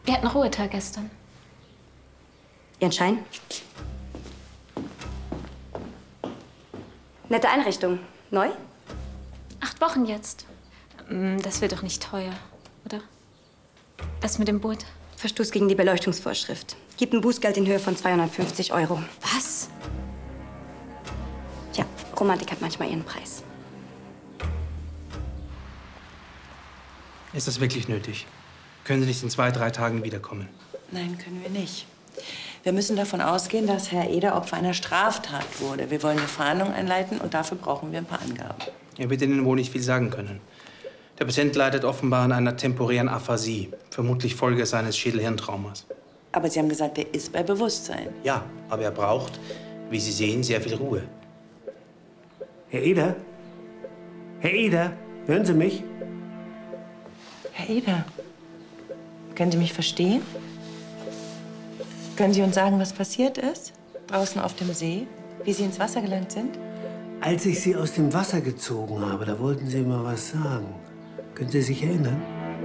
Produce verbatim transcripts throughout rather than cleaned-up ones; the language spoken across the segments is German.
Wir hatten Ruhetag gestern. Ihren Schein? Nette Einrichtung. Neu? Acht Wochen jetzt. Das wird doch nicht teuer, oder? Was mit dem Boot? Verstoß gegen die Beleuchtungsvorschrift. Gibt ein Bußgeld in Höhe von zweihundertfünfzig Euro. Was? Tja, Romantik hat manchmal ihren Preis. Ist das wirklich nötig? Können Sie nicht in zwei, drei Tagen wiederkommen? Nein, können wir nicht. Wir müssen davon ausgehen, dass Herr Eder Opfer einer Straftat wurde. Wir wollen eine Fahndung einleiten und dafür brauchen wir ein paar Angaben. Er wird Ihnen wohl nicht viel sagen können. Der Patient leidet offenbar an einer temporären Aphasie, vermutlich Folge seines Schädelhirntraumas. Aber Sie haben gesagt, er ist bei Bewusstsein. Ja, aber er braucht, wie Sie sehen, sehr viel Ruhe. Herr Eder? Herr Eder, hören Sie mich? Herr Eder, können Sie mich verstehen? Können Sie uns sagen, was passiert ist? Draußen auf dem See? Wie Sie ins Wasser gelangt sind? Als ich Sie aus dem Wasser gezogen habe, da wollten Sie mir was sagen. Können Sie sich erinnern?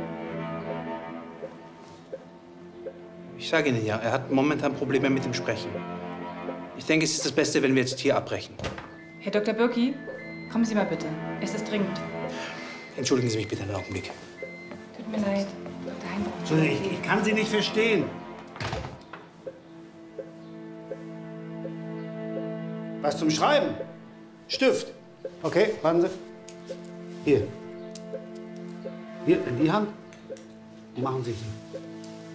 Ich sage Ihnen ja, er hat momentan Probleme mit dem Sprechen. Ich denke, es ist das Beste, wenn wir jetzt hier abbrechen. Herr Doktor Birki, kommen Sie mal bitte. Es ist dringend. Entschuldigen Sie mich bitte einen Augenblick. Tut mir leid. Doktor Heinrich. Entschuldigung, ich, ich kann Sie nicht verstehen. Was zum Schreiben? Stift. Okay, warten Sie. Hier. Hier, in die Hand. Machen Sie es.